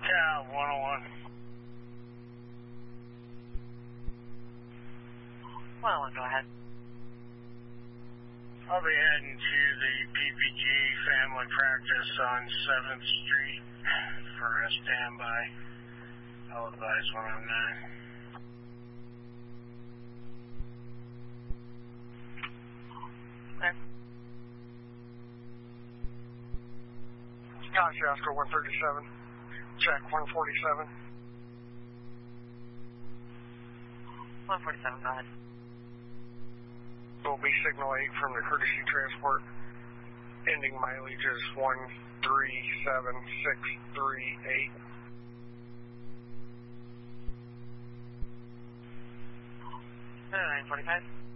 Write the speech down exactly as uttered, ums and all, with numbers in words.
Yeah, one oh one. one oh one, go ahead. I'll be heading to the P P G family practice on seventh Street for a standby. I'll advise one oh nine. Okay. Gotcha, Oscar one thirty-seven. Check one forty-seven. one forty-seven, go ahead. Will be signal eight from the courtesy transport. Ending mileage is one three seven six three eight. nine forty-five.